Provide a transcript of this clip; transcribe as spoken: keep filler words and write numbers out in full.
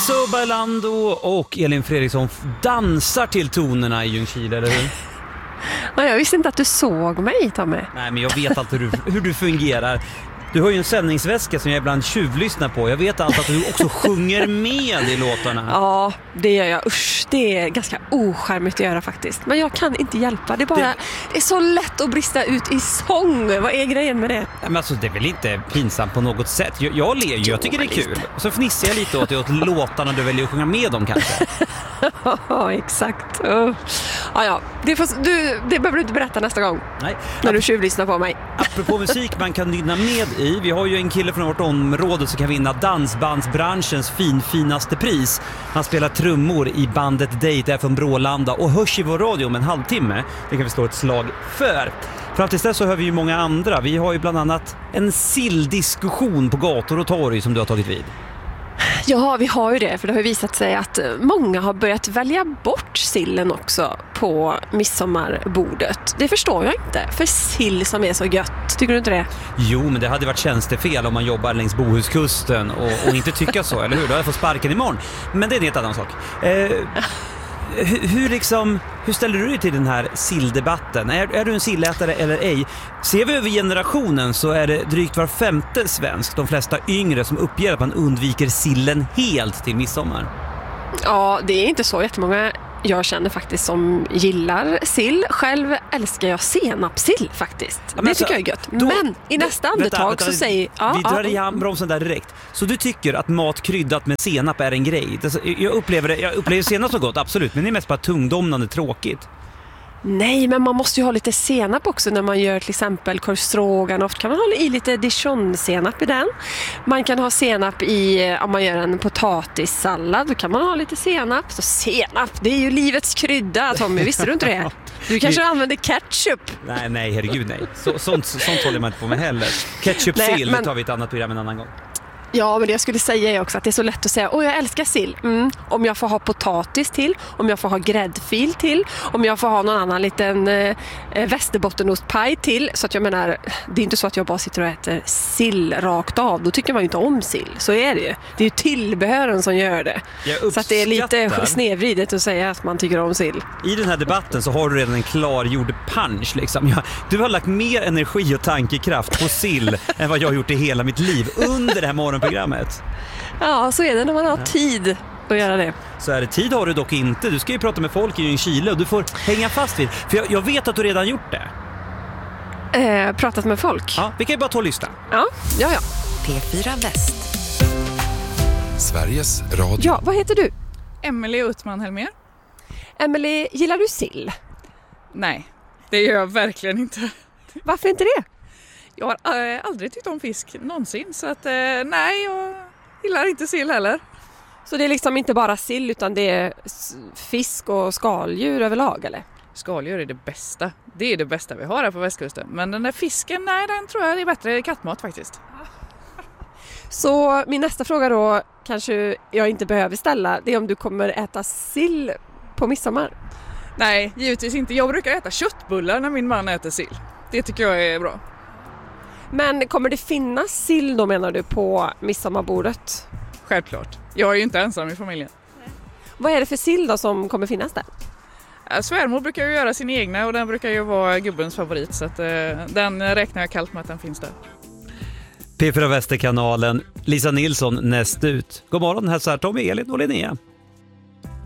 Enzo Bailando och Elin Fredriksson dansar till tonerna i Ljungskile, eller hur? Ja, jag visste inte att du såg mig, Tommy. Nej, men jag vet alltid hur du, hur du fungerar. Du har ju en sändningsväska som jag ibland tjuvlyssnar på. Jag vet alltid att du också sjunger med i låtarna. Ja, det gör jag. Usch, det är ganska ocharmigt att göra faktiskt. Men jag kan inte hjälpa. Det är bara, det, det är så lätt att brista ut i sång. Vad är grejen med det? Nej, men alltså, det är väl inte pinsamt på något sätt. Jag, jag ler ju, jag tycker det är kul. Och så fnissar jag lite åt, åt låtarna du väljer att sjunga med dem kanske. Ja, exakt. Uh. Ja, ja. Det, får, du, det behöver du inte berätta nästa gång. Nej. När du tjuvlyssnar på mig. Apropå musik man kan nynna med i. Vi har ju en kille från vårt område som kan vinna dansbandsbranschens finfinaste pris. Han spelar trummor i bandet Date är från Brålanda och hörs i vår radio om en halvtimme. Det kan vi slå ett slag för. Fram tills dess så hör vi ju många andra. Vi har ju bland annat en silldiskussion på gator och torg som du har tagit vid. Ja, vi har ju det, för det har visat sig att många har börjat välja bort sillen också på midsommarbordet. Det förstår jag inte, för sill som är så gött, tycker du inte det? Jo, men det hade varit tjänstefel om man jobbar längs Bohuskusten och, och inte tycka så, eller hur? Då hade jag fått sparken imorgon. Men det är en helt annan sak. Eh, hur, hur, liksom, hur ställer du dig till den här silldebatten? Är, är du en sillätare eller ej? Ser vi över generationen så är det drygt var femte svensk, de flesta yngre, som uppger att man undviker sillen helt till midsommar. Ja, det är inte så jättemånga jag känner faktiskt som gillar sill. Själv älskar jag senapssill faktiskt. Ja, det tycker jag är gött. Då, men i nästa andetag vänta, vänta, så säger... Ja, vi drar ja, i handbromsen där direkt. Så du tycker att mat kryddat med senap är en grej? Jag upplever, det, jag upplever senap så gott, absolut. Men det är mest bara tungdomnande tråkigt. Nej, men man måste ju ha lite senap också när man gör till exempel korv stroganoff. Kan man ha i lite dijon-senap i den. Man kan ha senap i, om man gör en potatissallad, då kan man ha lite senap. Så senap, det är ju livets krydda, Tommy, visste du inte det? Du kanske Vi... använder ketchup. Nej, nej, herregud nej. Så, sånt, sånt håller man inte på med heller. Ketchup-sill men... tar vi ett annat program en annan gång. Ja, men det jag skulle säga är också att det är så lätt att säga åh, jag älskar sill. Mm. Om jag får ha potatis till, om jag får ha gräddfil till, om jag får ha någon annan liten eh, västerbottenostpaj till. Så att jag menar, det är inte så att jag bara sitter och äter sill rakt av. Då tycker man ju inte om sill. Så är det ju. Det är ju tillbehören som gör det. Så att det är lite snedvridet att säga att man tycker om sill. I den här debatten så har du redan en klargjord punch. Liksom. Jag, du har lagt mer energi och tankekraft på sill än vad jag har gjort i hela mitt liv under det här morgonen. Programmet. Ja, så är det när man har tid att göra det. Så är det, tid har du dock inte. Du ska ju prata med folk i Ljungskile och du får hänga fast vid. För jag, jag vet att du redan gjort det. Eh, pratat med folk? Ja, vi kan ju bara ta och lyssna. Ja, ja, ja. P fyra Väst. Sveriges Radio. Ja, vad heter du? Emelie Utman Helmer. Emelie, gillar du sill? Nej, det gör jag verkligen inte. Varför inte det? Jag har äh, aldrig tyckt om fisk någonsin, så att äh, nej, jag gillar inte sill heller. Så det är liksom inte bara sill utan det är fisk och skaldjur överlag, eller? Skaldjur är det bästa. Det är det bästa vi har här på västkusten. Men den där fisken, nej, den tror jag är bättre kattmat faktiskt. Så min nästa fråga då, kanske jag inte behöver ställa, det är om du kommer äta sill på midsommar? Nej, givetvis inte. Jag brukar äta köttbullar när min man äter sill. Det tycker jag är bra. Men kommer det finnas sill då, menar du, på midsommarbordet? Självklart. Jag är ju inte ensam i familjen. Nej. Vad är det för sill då som kommer finnas där? Ja, svärmor brukar ju göra sin egna och den brukar ju vara gubbens favorit. Så att, eh, den räknar jag kallt med att den finns där. P fyra Västerkanalen, Lisa Nilsson näst ut. God morgon, hälsar Tommy, Elin och Linnea.